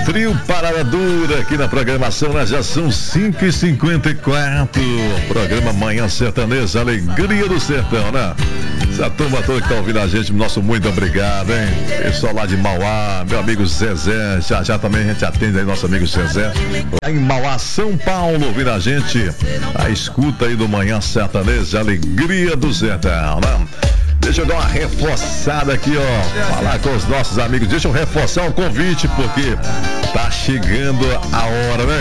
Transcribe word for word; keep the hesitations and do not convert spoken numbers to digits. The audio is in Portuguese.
Trio Parada Dura aqui na programação, né? Já são cinco e cinquenta e quatro. Programa Manhã Sertaneja, Alegria do Sertão, né? Essa turma toda que tá ouvindo a gente, nosso muito obrigado, hein? Pessoal lá de Mauá, meu amigo Zezé, já já também a gente atende aí nosso amigo Zezé. Lá em Mauá, São Paulo, ouvindo a gente. A escuta aí do Manhã Sertaneja, Alegria do Sertão, né? Deixa eu dar uma reforçada aqui, ó. Falar com os nossos amigos. Deixa eu reforçar o convite, porque tá chegando a hora, né?